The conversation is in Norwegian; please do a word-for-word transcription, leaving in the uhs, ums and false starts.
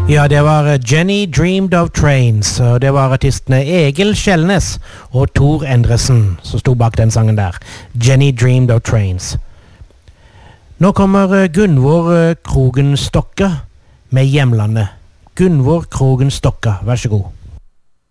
Ja, det var Jenny Dreamed of Trains, og det var artistene Egil Kjellnes og Tor Endresen som sto bak den sangen der. Jenny Dreamed of Trains. Nå kommer Gunvor Krogen Stokka med Hjemlandet. Gunvor Krogen Stokka, vær så god.